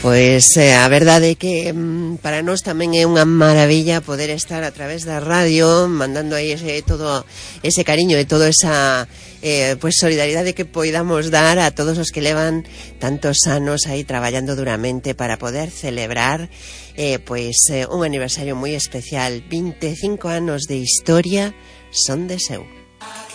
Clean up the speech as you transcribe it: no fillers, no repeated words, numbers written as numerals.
Pois a verdade é que para nós tamén é unha maravilla poder estar a través da radio mandando aí todo ese cariño e toda esa pois solidaridade que poidamos dar a todos os que levan tantos anos aí traballando duramente para poder celebrar pois un aniversario moi especial. 25 anos de historia son de seu.